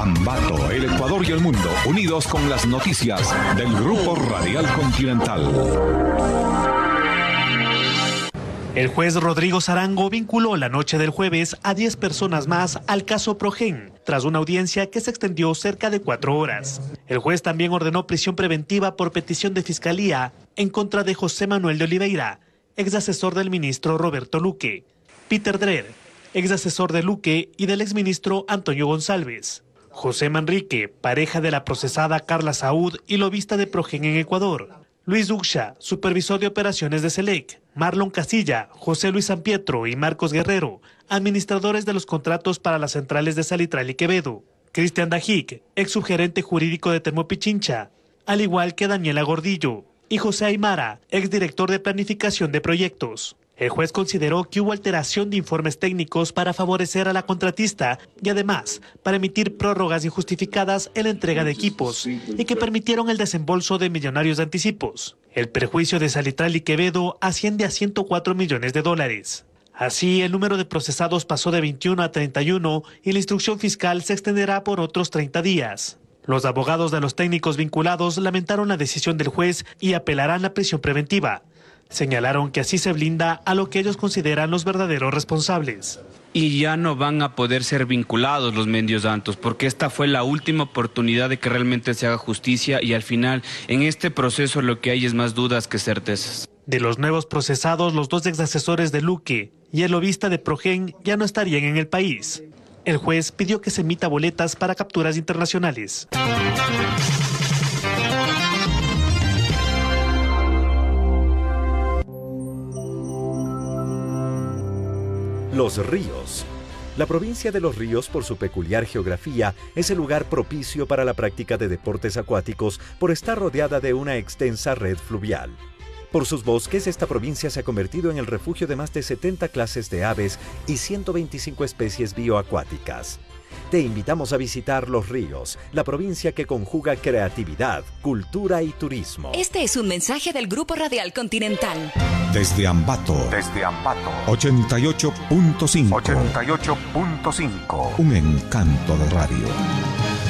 Ambato, el Ecuador y el mundo, unidos con las noticias del Grupo Radial Continental. El juez Rodrigo Sarango vinculó la noche del jueves a 10 personas más al caso Progen, tras una audiencia que se extendió cerca de 4 horas. El juez también ordenó prisión preventiva por petición de fiscalía en contra de José Manuel de Oliveira, ex asesor del ministro Roberto Luque, Peter Dreher, ex asesor de Luque y del exministro Antonio González, José Manrique, pareja de la procesada Carla Saúd y lobista de Progen en Ecuador, Luis Duxha, supervisor de operaciones de Selec, Marlon Casilla, José Luis Sampietro y Marcos Guerrero, administradores de los contratos para las centrales de Salitral y Quevedo, Cristian Dajic, ex subgerente jurídico de Termopichincha, al igual que Daniela Gordillo, y José Aymara, ex director de planificación de proyectos. El juez consideró que hubo alteración de informes técnicos para favorecer a la contratista y además para emitir prórrogas injustificadas en la entrega de equipos y que permitieron el desembolso de millonarios de anticipos. El perjuicio de Salitral y Quevedo asciende a $104 millones. Así, el número de procesados pasó de 21 a 31 y la instrucción fiscal se extenderá por otros 30 días. Los abogados de los técnicos vinculados lamentaron la decisión del juez y apelarán a prisión preventiva. Señalaron que así se blinda a lo que ellos consideran los verdaderos responsables. Y ya no van a poder ser vinculados los Mendios Santos, porque esta fue la última oportunidad de que realmente se haga justicia y al final en este proceso lo que hay es más dudas que certezas. De los nuevos procesados, los 2 ex asesores de Luque y el lobista de Progen ya no estarían en el país. El juez pidió que se emita boletas para capturas internacionales. Los ríos. La provincia de Los Ríos, por su peculiar geografía, es el lugar propicio para la práctica de deportes acuáticos por estar rodeada de una extensa red fluvial. Por sus bosques, esta provincia se ha convertido en el refugio de más de 70 clases de aves y 125 especies bioacuáticas. Te invitamos a visitar Los Ríos, la provincia que conjuga creatividad, cultura y turismo. Este es un mensaje del Grupo Radial Continental. Desde Ambato. 88.5. 88.5. Un encanto de radio.